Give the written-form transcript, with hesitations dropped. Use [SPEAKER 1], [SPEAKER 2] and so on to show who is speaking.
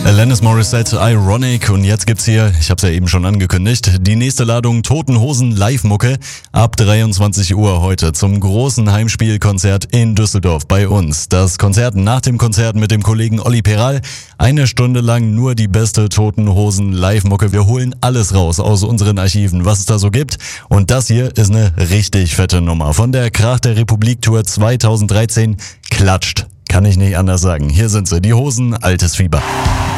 [SPEAKER 1] Alanis Morissette, Ironic, und jetzt gibt's hier, ich hab's ja eben schon angekündigt, die nächste Ladung Toten Hosen Live-Mucke ab 23 Uhr heute zum großen Heimspielkonzert in Düsseldorf bei uns. Das Konzert nach dem Konzert mit dem Kollegen Olli Peral, 1 Stunde lang nur die beste Toten Hosen Live-Mucke. Wir holen alles raus aus unseren Archiven, was es da so gibt, und das hier ist eine richtig fette Nummer von der Krach der Republik Tour 2013. Klatscht, kann ich nicht anders sagen. Hier sind sie, die Hosen, altes Fieber.